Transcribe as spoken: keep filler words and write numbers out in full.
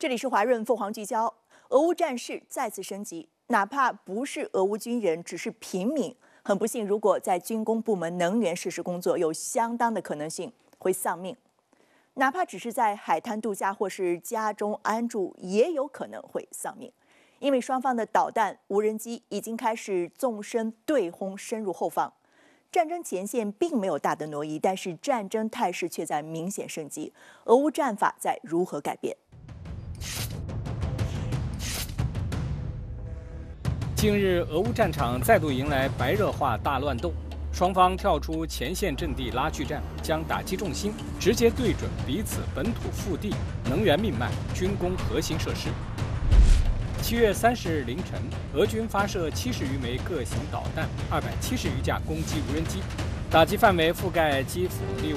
这里是华润凤凰聚焦。俄乌战事再次升级，哪怕不是俄乌军人，只是平民，很不幸，如果在军工部门、能源设施工作，有相当的可能性会丧命。哪怕只是在海滩度假或是家中安住，也有可能会丧命，因为双方的导弹、无人机已经开始纵深对轰，深入后方。战争前线并没有大的挪移，但是战争态势却在明显升级。俄乌战法在如何改变？ 近日，俄乌战场再度迎来白热化大乱斗，双方跳出前线阵地拉锯战，将打击重心直接对准彼此本土腹地、能源命脉、军工核心设施。七月三十日凌晨，俄军发射七十余枚各型导弹、二百七十余架攻击无人机，打击范围覆盖基辅、利